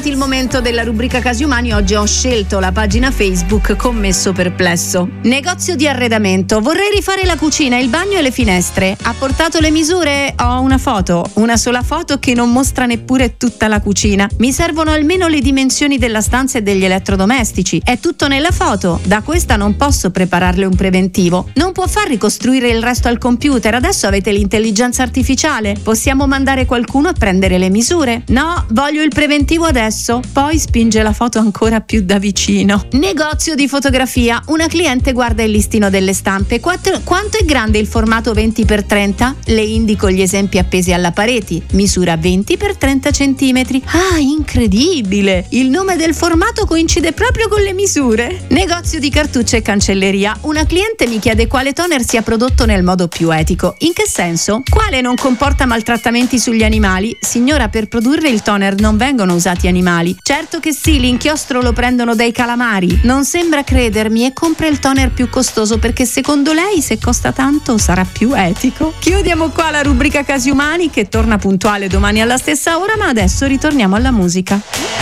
arrivati il momento della rubrica Casi Umani. Oggi ho scelto la pagina Facebook Commesso Perplesso. Negozio di arredamento. Vorrei rifare la cucina, il bagno e le finestre. Ha portato le misure? Ho una foto, una sola foto che non mostra neppure tutta la cucina. Mi servono almeno le dimensioni della stanza e degli elettrodomestici. È tutto nella foto. Da questa non posso prepararle un preventivo. Non può far ricostruire il resto al computer. Adesso avete l'intelligenza artificiale. Possiamo mandare qualcuno a prendere le misure? No, voglio il preventivo adesso. Poi spinge la foto ancora più da vicino. Negozio di fotografia. Una cliente guarda il listino delle stampe. Quanto è grande il formato 20x30? Le indico gli esempi appesi alla parete. Misura 20x30 cm. Ah, incredibile! Il nome del formato coincide proprio con le misure. Negozio di cartucce e cancelleria. Una cliente mi chiede quale toner sia prodotto nel modo più etico. In che senso? Quale non comporta maltrattamenti sugli animali? Signora, per produrre il toner non vengono usati animali. Certo che sì, l'inchiostro lo prendono dai calamari. Non sembra credermi e compra il toner più costoso perché secondo lei se costa tanto sarà più etico. Chiudiamo qua la rubrica Casi Umani che torna puntuale domani alla stessa ora, ma adesso ritorniamo alla musica.